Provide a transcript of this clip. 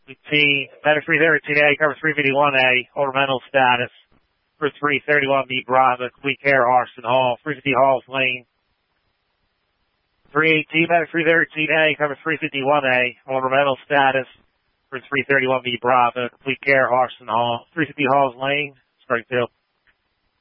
Medic 313A, cover 351A, ornamental status for 331B Bravo, complete care, Harston Hall, 350 Halls Lane. 318, Medic 313A, cover 351A, ornamental status for 331B Bravo, complete care, Harston Hall, 350 Halls Lane, Springfield.